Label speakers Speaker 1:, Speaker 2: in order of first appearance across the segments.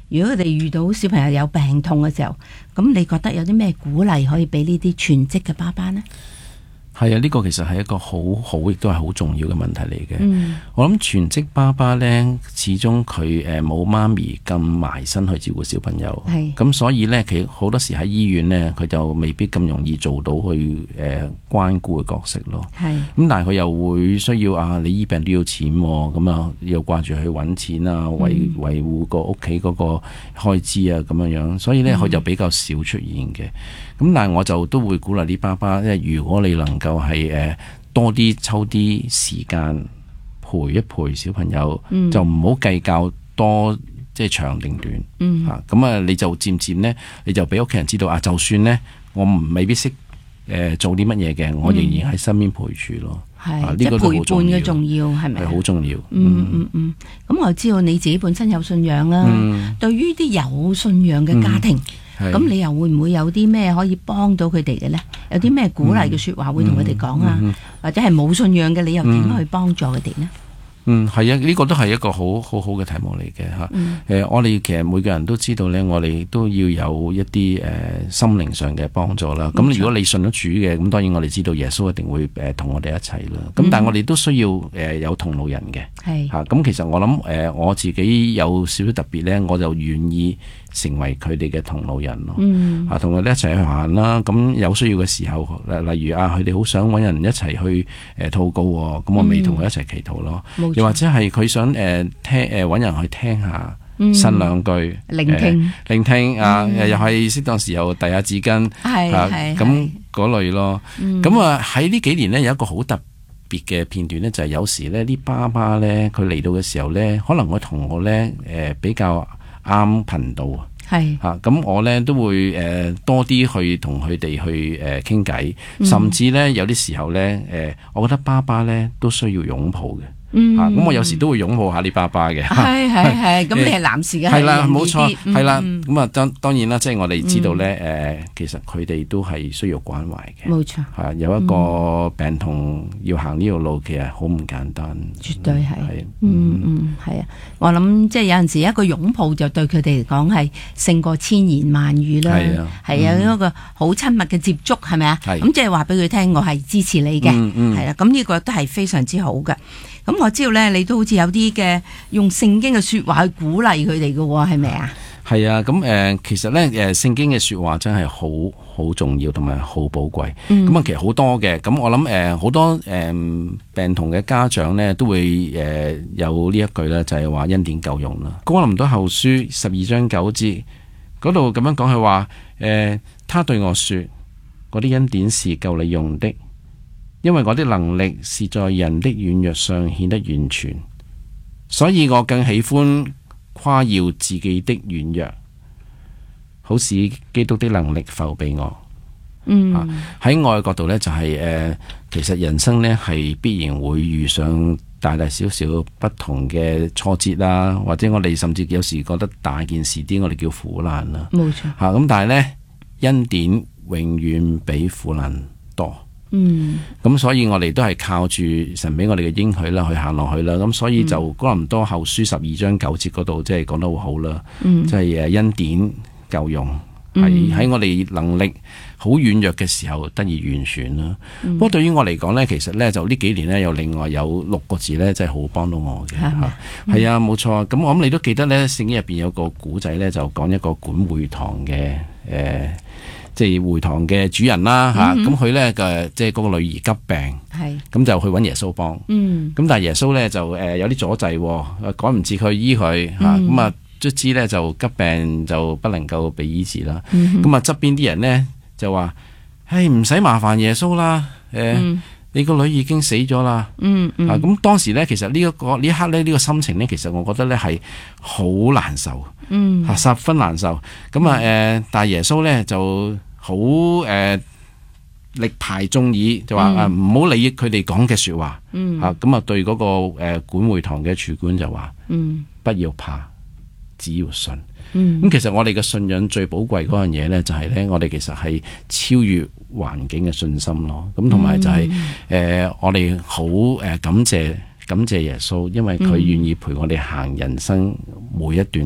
Speaker 1: 如果佢哋遇到小朋友有病痛嘅時候，咁你覺得有啲咩鼓勵可以俾呢啲全職嘅爸爸呢？
Speaker 2: 係啊，呢個其實係一個好亦都係好重要嘅問題嚟嘅。我諗全職爸爸呢，始終佢冇媽咪咁埋身去照顧小朋友，咁所以呢，佢好多時喺醫院呢，佢就未必咁容易做到去關顧嘅角色咯。咁但係佢又會需要你醫病都要錢，咁啊又掛住去揾錢啊，維護個屋企嗰個開支啊咁樣，所以呢，佢就比較少出現嘅。咁但係我就都會鼓勵啲爸爸，因為如果你能夠係多啲抽啲時間陪一陪小朋友，就唔好計較多即係長定短。咁你就漸漸呢，你就俾屋企人知道就算呢，我未必識做啲乜嘢嘅，我仍然喺身邊陪住咯。
Speaker 1: 即係陪伴嘅重要係咪？
Speaker 2: 係好重要。
Speaker 1: 咁我知道你自己本身有信仰啦。對於啲有信仰嘅家庭，咁你又會唔會有啲咩可以幫到佢哋嘅呢？有啲咩鼓勵嘅說話會同佢哋講啊？或者係冇信仰嘅，你又點去幫助佢哋呢？
Speaker 2: 係啊，呢個都係一個好好嘅題目嚟嘅吓。我哋其實每個人都知道呢，我哋都要有一啲心靈上嘅幫助啦。咁如果你信咗主嘅，咁當然我哋知道耶穌一定會同我哋一齊啦。咁但係我哋都需要有同路人嘅。咁其實我諗我自己有少少特別呢，我就願意成為佢哋嘅同路人咯。同佢哋一齊去行啦。咁有需要嘅時候，例如佢哋好想揾人一齊去禱告喎，咁我咪同佢一齊祈禱咯。又或者係佢想揾人去聽下呻兩句，聆聽又係適當時候遞下紙巾，咁嗰類咯。咁喺呢幾年呢，有一個好特別嘅片段呢，就係有時呢啲爸爸呢，佢嚟到嘅時候呢，可能佢同我呢比較啱頻道咁我呢都會多啲去同佢哋去傾偈，甚至呢，有啲時候呢，我覺得爸爸呢都需要擁抱嘅。咁我有時都會擁抱下啲爸爸嘅。
Speaker 1: 咁你係男士嘅，
Speaker 2: 係啦，冇錯，係啦。咁當然啦，即係我哋知道咧，其實佢哋都係需要關懷嘅。
Speaker 1: 冇錯，
Speaker 2: 有一個病童要行呢條路，其實好唔簡單。
Speaker 1: 絕對係。係啊。我諗即係有陣時一個擁抱就對佢哋嚟講係勝過千言萬語啦。係啊，一個好親密嘅接觸，係咪啊？咁即係話俾佢聽，我係支持你嘅。係啦，咁呢個都係非常之好嘅。咁我知道咧，你都好似有啲嘅用聖經嘅說話去鼓勵佢哋嘅，係咪啊？
Speaker 2: 係啊，咁其實咧，聖經嘅說話真係好重要，同埋好寶貴。咁其實好多嘅，咁我諗好多病童嘅家長咧，都會有呢一句咧，就係話恩典夠用啦。哥林多後書12章9節嗰度咁樣講，佢話他對我說，我啲恩典是夠你用的。因為我的能力是在人的軟弱上顯得完全，所以我更喜歡誇耀自己的軟弱，好使基督的能力覆庇我。喺我嘅角度呢，就係其實人生呢係必然會遇上大大小小不同嘅挫折啦，或者我哋甚至有時覺得大件事啲，我哋叫苦難啦。
Speaker 1: 冇錯。
Speaker 2: 咁但係呢，恩典永遠比苦難多。咁所以我哋都係靠住神俾我哋嘅應許啦，去行落去啦。咁所以就哥林多後書12章9節嗰度，即係講得好好啦。即係恩典夠用，喺我哋能力好軟弱嘅時候得以完全啦。不過對於我嚟講呢，其實呢，就呢幾年呢，有另外有6個字呢，真係好幫到我嘅。係啊，冇錯。咁我諗你都記得呢，聖經入邊有個古仔呢，就講一個管會堂嘅即係會堂嘅主人啦，咁佢咧即係嗰個女兒急病，咁就去揾耶穌幫，咁但係耶穌咧就有啲阻滯，趕唔切去醫佢，咁卒之咧就急病就不能夠被醫治啦，咁側邊啲人咧就話，唔使麻煩耶穌啦，你個女已經死咗啦，咁當時咧其實呢一刻咧呢個心情咧，其實我覺得咧係好難受，十分難受，咁但係耶穌咧就好力排眾議，就話唔好理佢哋講嘅說話，咁對嗰個管會堂嘅主管就話，不要怕，只要信。咁其實我哋嘅信仰最寶貴嗰樣嘢咧，就係咧我哋其實係超越環境嘅信心咯。咁同埋就係我哋好感謝耶穌，因為佢願意陪我哋行人生每一段路。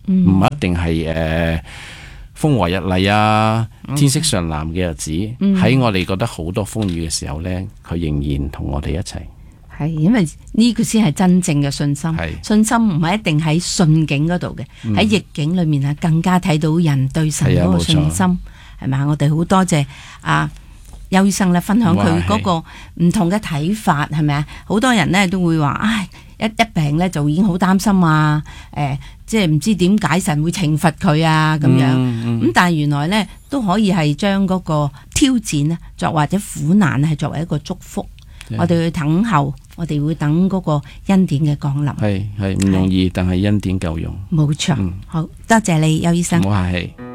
Speaker 2: 唔一定係風和日麗啊，天色尚藍嘅日子。喺我哋覺得好多風雨嘅時候呢，佢仍然同我哋一齊。
Speaker 1: 係，因為呢個先係真正嘅信心。信心唔係一定喺順境嗰度嘅，喺逆境裏面更加睇到人對神嗰個信心，係咪？我哋好多謝邱醫生咧，分享佢嗰個唔同嘅睇法，係咪啊？好多人呢都會話，唉，一病呢就已經好擔心啊，即係唔知點解神會懲罰佢啊咁樣。咁但係原來呢都可以係將嗰個挑戰呢，或者苦難係作為一個祝福。我哋去等候，我哋會等嗰個恩典嘅降臨。係唔容易，但係恩典夠用。冇錯，好多謝你，邱醫生。唔好客氣。